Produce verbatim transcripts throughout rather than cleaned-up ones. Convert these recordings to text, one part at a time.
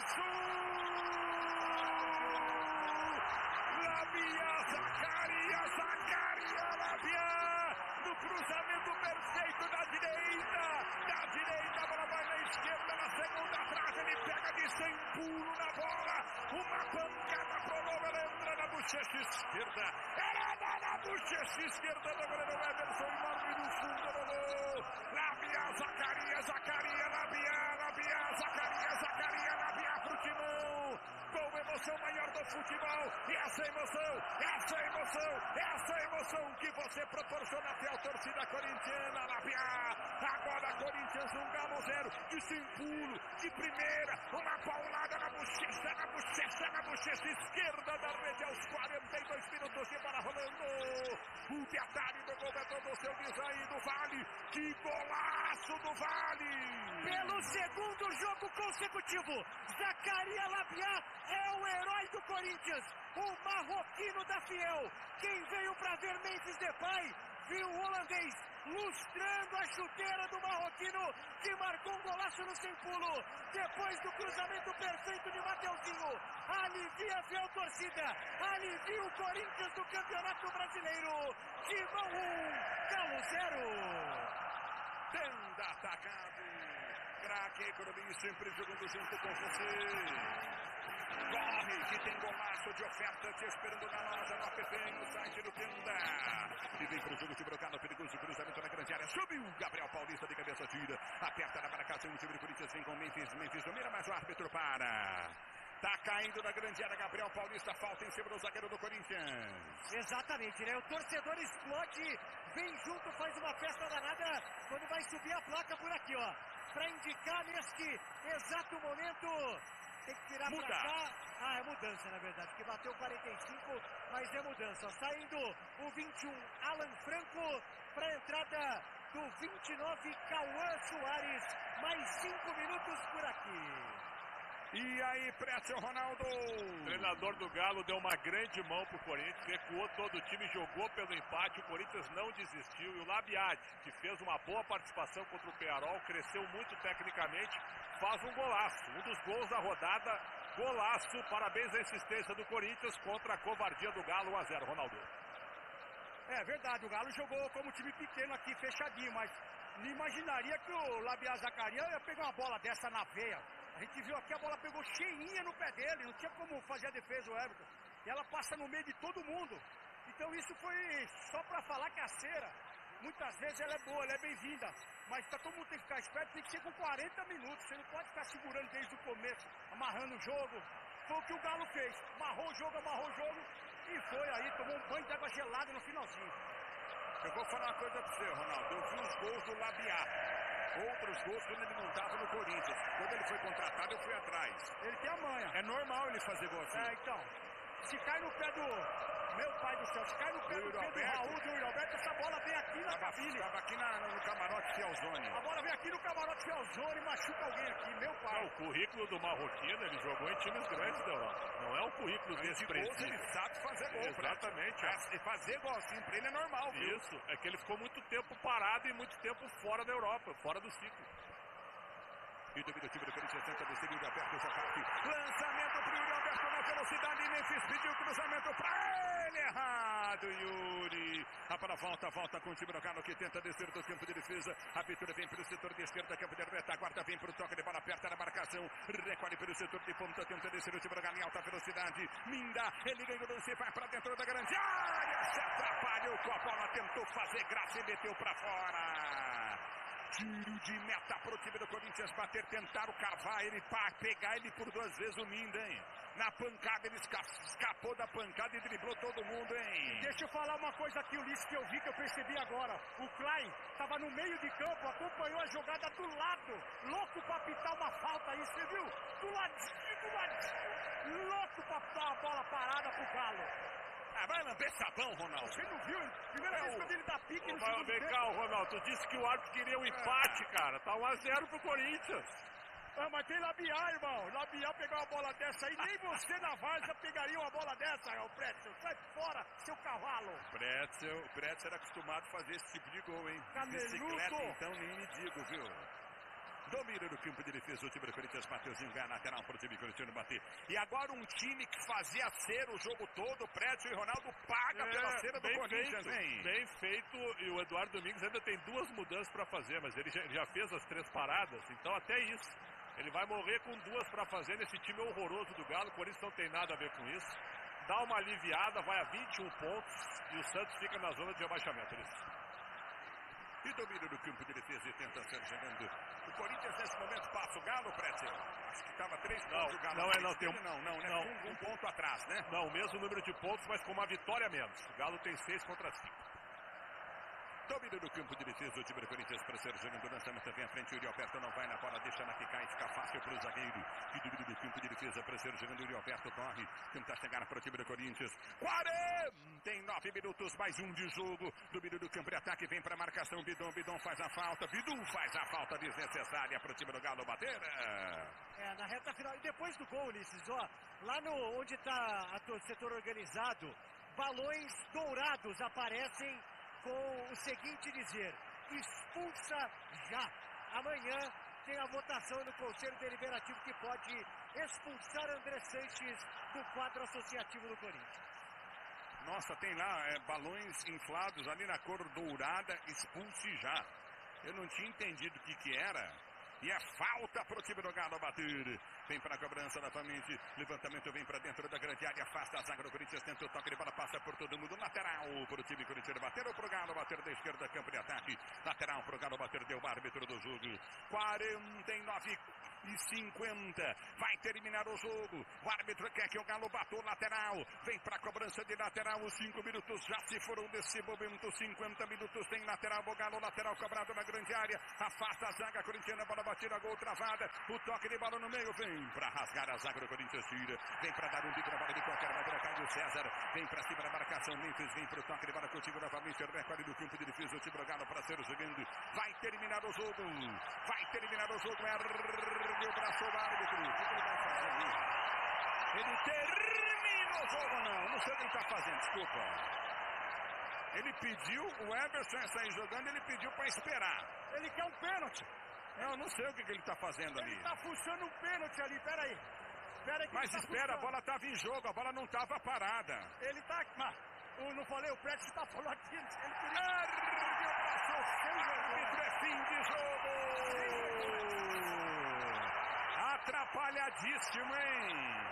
golaço! Lamia, Zaccaria, Zaccaria, Lamia, no cruzamento perfeito da direita, da direita, a bola vai na esquerda, na segunda frase, ele pega de sem pulo na bola, uma pancada pro gol, ela entra na bochecha esquerda, ela dá na bochecha esquerda do goleiro Ederson, enorme no fundo do gol, Lamia, Zaccaria, Zaccaria, Lamia, Lamia, Zaccaria, Zaccaria, Lamia pro Timão, com emoção maior do futebol, e essa emoção, essa emoção, essa emoção que você proporciona até a torcida corintiana, Lamia, agora Corinthians um Galo zero, de sem pulo, de primeira, uma paulada na bochecha, na bochecha, na bochecha esquerda da rede aos quarenta e dois minutos de bola rolando, o detalhe do gol é todo o seu design do Vale, que golaço do Vale! Pelo segundo jogo consecutivo, Zaccaria Lamia é o herói do Corinthians, o marroquino da Fiel. Quem veio para ver Memphis Depay viu o holandês lustrando a chuteira do marroquino, que marcou um golaço no sem pulo, depois do cruzamento perfeito de Mateuzinho. Alivia a Fiel torcida, alivia o Corinthians do Campeonato Brasileiro. Timão um, Galo zero. Tenda atacado. Craque Economia sempre jogando junto com você. Corre que tem golaço de oferta te esperando na loja, no app, no site do Tenda. E vem pro jogo de brocado, perigoso cruzamento na grande área. Subiu Gabriel Paulista de cabeça tira. Aperta na marcação, o time do Corinthians vem com Memphis. Memphis domina, mas o árbitro para. Tá caindo na grande área, Gabriel Paulista, falta em cima do zagueiro do Corinthians. Exatamente, né? O torcedor explode, vem junto, faz uma festa danada quando vai subir a placa por aqui, ó. Pra indicar neste exato momento, tem que tirar Muda. pra cá. Ah, é mudança, na verdade, que bateu quarenta e cinco, mas é mudança. Saindo o vinte e um, Alan Franco, pra entrada do vinte e nove, Cauã Soares. Mais cinco minutos por aqui. E aí, Précio Ronaldo? O treinador do Galo deu uma grande mão pro Corinthians, recuou todo o time, jogou pelo empate, o Corinthians não desistiu. E o Labiade, que fez uma boa participação contra o Pearol, cresceu muito tecnicamente, faz um golaço. Um dos gols da rodada, golaço. Parabéns à insistência do Corinthians contra a covardia do Galo, um a zero, Ronaldo. É verdade, o Galo jogou como time pequeno aqui, fechadinho, mas não imaginaria que o Lamia Zaccaria ia pegar uma bola dessa na veia. A gente viu aqui, a bola pegou cheinha no pé dele, não tinha como fazer a defesa o Everton. E ela passa no meio de todo mundo. Então isso foi só para falar que a cera, muitas vezes ela é boa, ela é bem-vinda. Mas pra todo mundo tem que ficar esperto, tem que ser com quarenta minutos. Você não pode ficar segurando desde o começo, amarrando o jogo. Foi o que o Galo fez, amarrou o jogo, amarrou o jogo. E foi aí, tomou um banho de água gelada no finalzinho. Eu vou falar uma coisa pra você, Ronaldo. Eu vi os gols do Labiá. Outros gols quando ele não estava no Corinthians. Quando ele foi contratado, eu fui atrás. Ele tem a manha. É normal ele fazer gol assim. É, então. Se cai no pé do... Meu pai do céu, se cai no pé do, do, do Raul, do Yuri Alberto, essa bola vem aqui na tava, cabine. Estava aqui na, no camarote Fielzone. A bola vem aqui no camarote Fielzone e machuca alguém aqui, meu pai. Não, o currículo do marroquino, ele jogou em times grandes da Europa. Não é um currículo desse gols, ele sabe fazer gol. Exatamente. É. Fazer gol assim pra ele é normal, viu? Isso, é que ele ficou muito tempo parado e muito tempo fora da Europa, fora do ciclo. E domina o time do Corinthians, tenta descer, Yuri Alberto, esse ataque. Lançamento pro Yuri Alberto na velocidade, Memphis pediu cruzamento pra ele, errado, Yuri. A para volta, volta com o time do Galo que tenta descer do campo de defesa. A abertura vem pelo setor de esquerda, campo de retaguarda, vem pro toque de bola, aperta na marcação. Recolhe pelo setor de ponta, tenta descer o time do Galo em alta velocidade. Minda, ele ganhou o lance, vai pra dentro da grande área. Se atrapalhou com a bola, tentou fazer graça e meteu pra fora. Tiro de meta pro time do Corinthians bater, tentaram cavar ele, pá, pegar ele por duas vezes o Minda, hein? Na pancada, ele esca escapou da pancada e driblou todo mundo, hein? Deixa eu falar uma coisa aqui, Ulisses, que eu vi, que eu percebi agora. O Klein tava no meio de campo, acompanhou a jogada do lado, louco pra pitar uma falta aí, você viu? Do ladinho, do ladinho, louco pra pitar uma bola parada pro Galo. Ah, vai lamber sabão, Ronaldo. Você não viu? Primeira é vez que ele dá pique no segundo tempo. Vem cá, Ronaldo, tu disse que o árbitro queria um empate, é. cara. Tá um a zero pro Corinthians. Ah, mas tem Labiá, irmão. Labiá pegar uma bola dessa aí, nem você na várzea pegaria uma bola dessa, o Pretzel. Sai fora, seu cavalo. Pretzel, o Pretzel era acostumado a fazer esse tipo de gol, hein? Caneludo. Bicicleta, então, nem me digo, viu? Domina no campo de defesa o time do Corinthians. Mateuzinho ganha lateral para o time corintiano bater. E agora um time que fazia cera o jogo todo. Prédio e Ronaldo paga é, pela cera do Corinthians, feito, hein? Bem feito. E o Eduardo Domingues ainda tem duas mudanças para fazer, mas ele já, já fez as três paradas. Então até isso. Ele vai morrer com duas para fazer nesse time horroroso do Galo. O Corinthians não tem nada a ver com isso. Dá uma aliviada, vai a vinte e um pontos. E o Santos fica na zona de rebaixamento. Isso. E domina no campo de defesa e tenta ser chegando. O Corinthians nesse momento passa o Galo, Prédio. Acho que estava três pontos o Galo. Não, é, não, tem um... não, não, né? não. Um, um ponto atrás, né? Não, o mesmo número de pontos, mas com uma vitória a menos. O Galo tem seis contra cinco. Domina no campo de defesa o time do Corinthians para ser jogando lançamento vem à frente. O Uri Alberto não vai na bola, deixa na quicar e fica fácil para o zagueiro. E domina no campo de defesa para ser jogando. O Uri Alberto corre, tenta chegar para o time do Corinthians. quarenta e nove minutos, mais um de jogo. Domina do campo de ataque, vem para a marcação. Bidon, Bidon faz a falta. Bidon faz a falta desnecessária para o time do Galo bater. É, na reta final. E depois do gol, Ulisses, ó, lá no onde está o setor organizado, balões dourados aparecem com o seguinte dizer: expulsa já. Amanhã tem a votação no Conselho Deliberativo que pode expulsar André Sanches do quadro associativo do Corinthians. Nossa, tem lá é, balões inflados ali na cor dourada, expulse já. Eu não tinha entendido o que que era. E é falta para o time do Galo bater. Vem para a cobrança novamente. Levantamento vem para dentro da grande área. Afasta a zaga do Corinthians. Tenta o toque de bola. Passa por todo mundo. Lateral para o time corintiano bater. Ou para o Galo bater da esquerda. Campo de ataque. Lateral para o Galo bater. Deu o árbitro do jogo. quarenta e nove e cinquenta. Vai terminar o jogo. O árbitro quer que o Galo bata o lateral. Vem para a cobrança de lateral. Os cinco minutos já se foram desse momento. cinquenta minutos tem lateral. O Galo lateral cobrado na grande área. Afasta a zaga corintiana. Bola batida, gol travada, o toque de bola no meio, vem para rasgar a zaga do Corinthians, tira, vem para dar um bico na bola de qualquer maneira, Caio César, vem para cima da marcação, Memphis, vem para o toque de bola contigo novamente, recolhe do campo de defesa, o time do Galo para ser jogando, vai terminar o jogo, vai terminar o jogo, ergue o braço do árbitro, o que ele vai fazer ali? Ele termina o jogo, não, não sei o que ele está fazendo, desculpa. Ele pediu, o Everson sair jogando, ele pediu para esperar. Ele quer um pênalti. Eu não sei o que, que ele está fazendo ali. Ele está fuçando um pênalti ali, peraí. Pera aí Mas tá espera, fuçando. A bola estava em jogo, a bola não estava parada. Ele está aqui, mas eu não falei, o Prédio está falando aqui. Ele queria... Ergue o braço, árbitro, é fim de jogo. Atrapalhadíssimo, hein?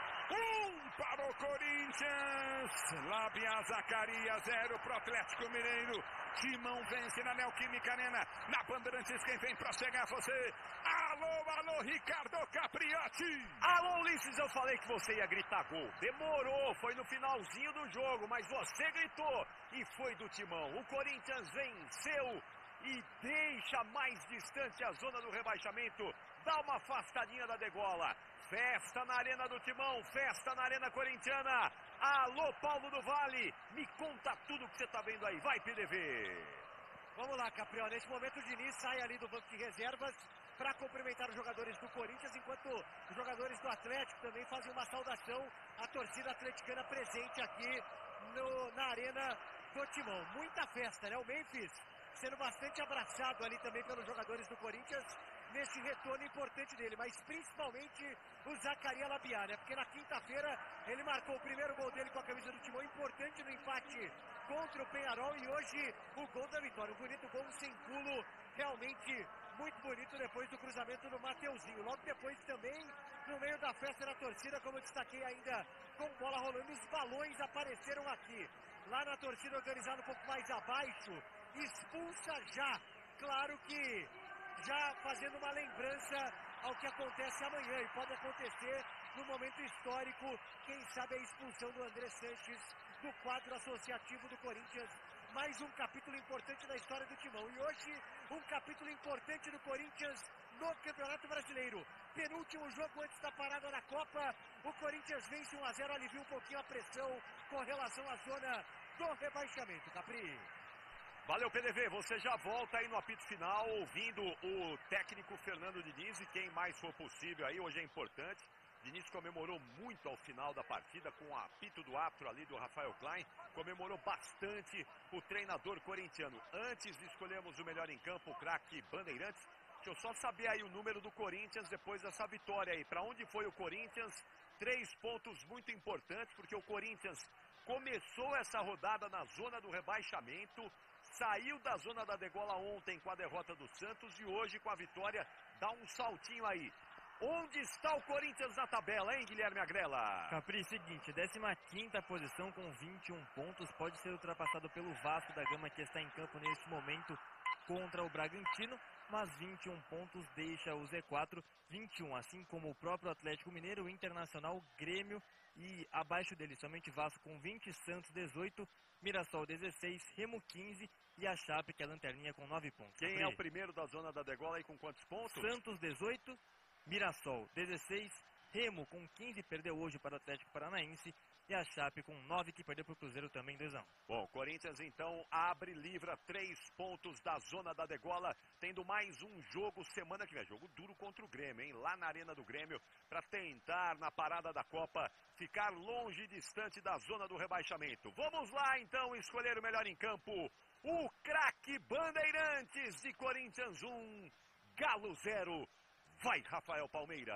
Um para o Corinthians, Labia Zacarias, zero para o Atlético Mineiro. Timão vence na Neoquímica Arena, na Bandeirantes, quem vem para chegar você. Alô, alô, Ricardo Capriotti. Alô, Ulisses, eu falei que você ia gritar gol. Demorou, foi no finalzinho do jogo, mas você gritou e foi do Timão. O Corinthians venceu e deixa mais distante a zona do rebaixamento. Dá uma afastadinha da degola. Festa na Arena do Timão, festa na Arena Corintiana. Alô, Paulo do Vale, me conta tudo que você está vendo aí. Vai, P D V. Vamos lá, Caprió. Nesse momento o Diniz sai ali do banco de reservas para cumprimentar os jogadores do Corinthians, enquanto os jogadores do Atlético também fazem uma saudação à torcida atleticana presente aqui no, na Arena do Timão. Muita festa, né? O Memphis sendo bastante abraçado ali também pelos jogadores do Corinthians nesse retorno importante dele, mas principalmente o Zacarias Labiá, né? Porque na quinta-feira ele marcou o primeiro gol dele com a camisa do Timão, importante no empate contra o Peñarol, e hoje o gol da vitória, um bonito gol sem pulo, realmente muito bonito depois do cruzamento no Mateuzinho. Logo depois também, no meio da festa da torcida, como eu destaquei ainda, com bola rolando, os balões apareceram aqui. Lá na torcida organizada um pouco mais abaixo, expulsa já, claro que já fazendo uma lembrança ao que acontece amanhã, e pode acontecer no momento histórico, quem sabe a expulsão do André Sanches do quadro associativo do Corinthians. Mais um capítulo importante da história do Timão, e hoje um capítulo importante do Corinthians no Campeonato Brasileiro. Penúltimo jogo antes da parada da Copa, o Corinthians vence um a zero, alivia um pouquinho a pressão com relação à zona do rebaixamento. Capri. Valeu, P D V, você já volta aí no apito final, ouvindo o técnico Fernando Diniz, e quem mais for possível aí, hoje é importante. Diniz comemorou muito ao final da partida com o apito do árbitro ali do Rafael Klein, comemorou bastante o treinador corintiano. Antes escolhemos o melhor em campo, o craque Bandeirantes, Pretzel, só saber aí o número do Corinthians depois dessa vitória aí. Para onde foi o Corinthians? Três pontos muito importantes, porque o Corinthians começou essa rodada na zona do rebaixamento, saiu da zona da degola ontem com a derrota do Santos e hoje com a vitória dá um saltinho aí. Onde está o Corinthians na tabela, hein, Guilherme Agrela? Capri, seguinte, décima quinta posição com vinte e um pontos, pode ser ultrapassado pelo Vasco da Gama, que está em campo neste momento contra o Bragantino, mas vinte e um pontos deixa o Z quatro, vinte e um, assim como o próprio Atlético Mineiro, o Internacional, Grêmio e abaixo dele somente Vasco com vinte, Santos dezoito, Mirassol dezesseis, Remo quinze e a Chape, que é a lanterninha, com nove pontos. Quem Capri, é o primeiro da zona da degola aí com quantos pontos? Santos dezoito, Mirassol dezesseis, Remo com quinze, perdeu hoje para o Atlético Paranaense, e a Chape com nove, que perdeu para o Cruzeiro também, dois a um. Bom, o Corinthians então abre, livra três pontos da zona da degola, tendo mais um jogo semana que vem. Jogo duro contra o Grêmio, hein? Lá na Arena do Grêmio, para tentar na parada da Copa ficar longe e distante da zona do rebaixamento. Vamos lá então escolher o melhor em campo. O craque Bandeirantes de Corinthians um, Galo zero. Vai, Rafael Palmeira.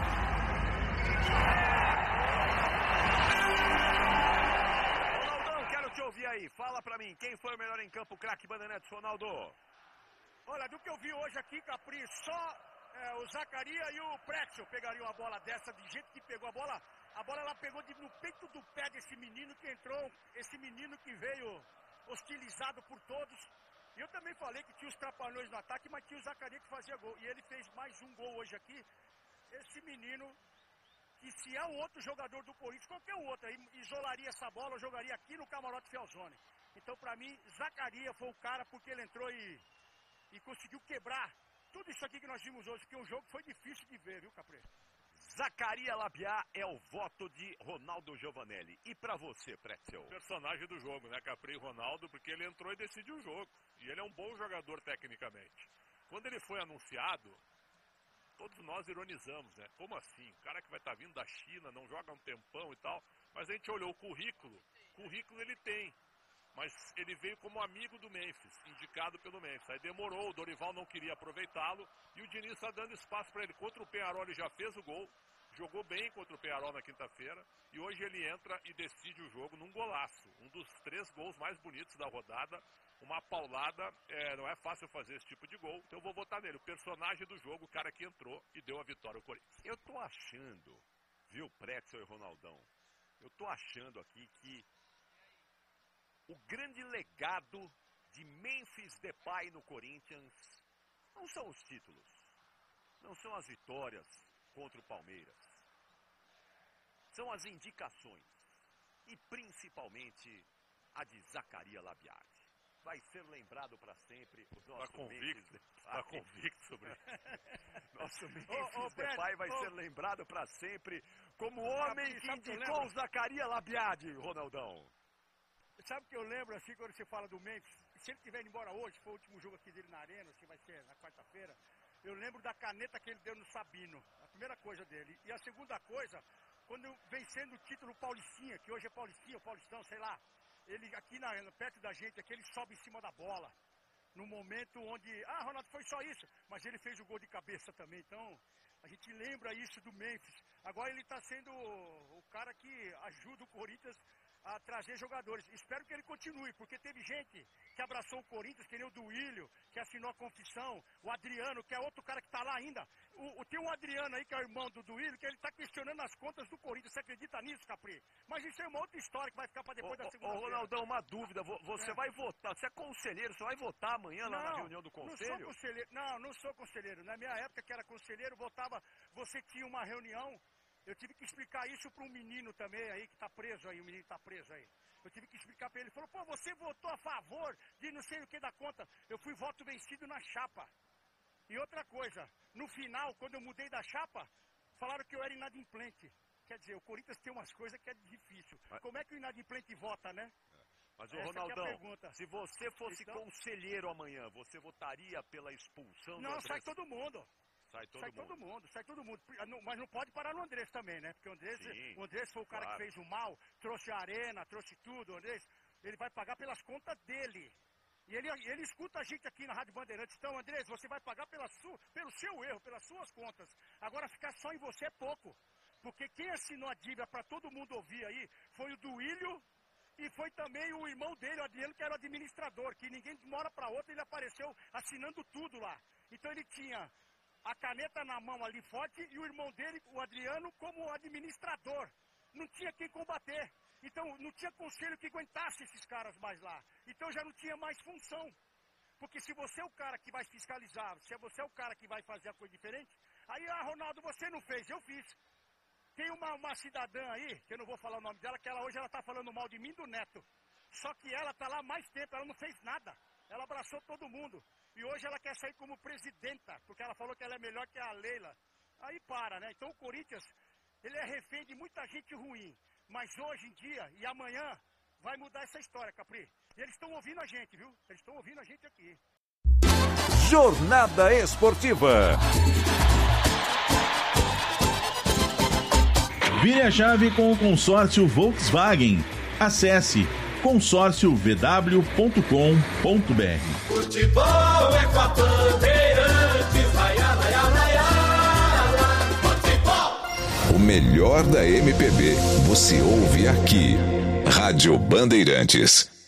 Ronaldão, quero te ouvir aí. Fala pra mim, quem foi o melhor em campo, craque Bandeirantes, Ronaldo? Olha, do que eu vi hoje aqui, Capri, só é, o Zacaria e o Pretzel pegariam a bola dessa, de jeito que pegou a bola. A bola ela pegou de, no peito do pé desse menino que entrou, esse menino que veio hostilizado por todos. E eu também falei que tinha os trapalhões no ataque, mas tinha o Zacaria que fazia gol. E ele fez mais um gol hoje aqui. Esse menino, que se é um outro jogador do Corinthians, qualquer outro, aí isolaria essa bola, jogaria aqui no camarote Felzone. Então, pra mim, Zacaria foi o cara, porque ele entrou e, e conseguiu quebrar tudo isso aqui que nós vimos hoje, porque um jogo foi difícil de ver, viu, Capri? Zacaria Labiá é o voto de Ronaldo Giovanelli. E pra você, Pretzel? Personagem do jogo, né, Capri e Ronaldo, porque ele entrou e decidiu o jogo. E ele é um bom jogador tecnicamente. Quando ele foi anunciado, todos nós ironizamos, né? Como assim? O cara que vai estar vindo da China, não joga um tempão e tal. Mas a gente olhou o currículo. Currículo ele tem. Mas ele veio como amigo do Memphis, indicado pelo Memphis. Aí demorou, o Dorival não queria aproveitá-lo e o Diniz está dando espaço para ele. Contra o Peñarol ele já fez o gol, jogou bem contra o Peñarol na quinta-feira e hoje ele entra e decide o jogo num golaço. Um dos três gols mais bonitos da rodada, uma paulada, é, não é fácil fazer esse tipo de gol, então eu vou votar nele. O personagem do jogo, o cara que entrou e deu a vitória ao Corinthians. Eu tô achando, viu, Pretzel e Ronaldão, eu tô achando aqui que o grande legado de Memphis Depay no Corinthians não são os títulos, não são as vitórias contra o Palmeiras, são as indicações e principalmente a de Zacaria Labiade. Vai ser lembrado para sempre o nosso tá convicto, Memphis Depay. Tá convicto sobre isso. Nosso Memphis Ô, ô, Depay vai ô. ser lembrado para sempre como o homem que sabe que eu indicou lembro? o Zacaria Labiade, Ronaldão. Sabe o que eu lembro, assim, quando você fala do Memphis? Se ele tiver indo embora hoje, foi o último jogo aqui dele na Arena, assim, vai ser na quarta-feira, eu lembro da caneta que ele deu no Sabino, a primeira coisa dele. E a segunda coisa, quando vencendo o título Paulistinha, que hoje é Paulistinha, ou Paulistão, sei lá, ele aqui na, perto da gente, aqui ele sobe em cima da bola, no momento onde, ah, Ronaldo, foi só isso, mas ele fez o gol de cabeça também, então a gente lembra isso do Memphis. Agora ele está sendo o, o cara que ajuda o Corinthians a trazer jogadores. Espero que ele continue, porque teve gente que abraçou o Corinthians, que nem o Duílio, que assinou a confissão, o Adriano, que é outro cara que está lá ainda. O, o, tem um Adriano aí, que é o irmão do Duílio, que ele está questionando as contas do Corinthians. Você acredita nisso, Capri? Mas isso é uma outra história que vai ficar para depois ô, da segunda-feira. Ô, Ronaldão, uma dúvida. Você É. vai votar, você é conselheiro, você vai votar amanhã lá na reunião do Não conselho? sou conselheiro. Não, não sou conselheiro. Na minha época, que era conselheiro, votava, você tinha uma reunião. Eu tive que explicar isso para um menino também aí, que está preso aí, o menino está preso aí. Eu tive que explicar para ele. Ele falou, pô, você votou a favor de não sei o que da conta. Eu fui voto vencido na chapa. E outra coisa, no final, quando eu mudei da chapa, falaram que eu era inadimplente. Quer dizer, o Corinthians tem umas coisas que é difícil. Mas... Como é que o inadimplente vota, né? Mas, o Essa Ronaldão, que é a pergunta. se você fosse Então... conselheiro amanhã, você votaria pela expulsão do Não, Andrés? sai todo mundo. Sai todo sai mundo. todo mundo, sai todo mundo. Mas não pode parar no Andrés também, né? Porque o Andrés, Sim, o Andrés foi o cara claro. que fez o mal, trouxe a arena, trouxe tudo. O Andrés, ele vai pagar pelas contas dele. E ele, ele escuta a gente aqui na Rádio Bandeirantes. Então, Andrés, você vai pagar pela sua, pelo seu erro, pelas suas contas. Agora, ficar só em você é pouco. Porque quem assinou a dívida para todo mundo ouvir aí foi o Duílio e foi também o irmão dele, o Adriano, que era o administrador. Que ninguém de uma hora para outra ele apareceu assinando tudo lá. Então, ele tinha a caneta na mão ali forte e o irmão dele, o Adriano, como administrador. Não tinha quem combater. Então, não tinha conselho que aguentasse esses caras mais lá. Então, já não tinha mais função. Porque se você é o cara que vai fiscalizar, se você é o cara que vai fazer a coisa diferente, aí, ah, Ronaldo, você não fez, eu fiz. Tem uma, uma cidadã aí, que eu não vou falar o nome dela, que ela hoje ela tá falando mal de mim do Neto. Só que ela tá lá há mais tempo, ela não fez nada. Ela abraçou todo mundo. E hoje ela quer sair como presidenta, porque ela falou que ela é melhor que a Leila. Aí para, né? Então o Corinthians, ele é refém de muita gente ruim. Mas hoje em dia e amanhã vai mudar essa história, Capri. E eles estão ouvindo a gente, viu? Eles estão ouvindo a gente aqui. Jornada Esportiva. Vire a chave com o consórcio Volkswagen. Acesse consórcio v w ponto com ponto b r. Futebol é com a Bandeirantes. Vai, vai, vai, vai, futebol. O melhor da M P B você ouve aqui. Rádio Bandeirantes.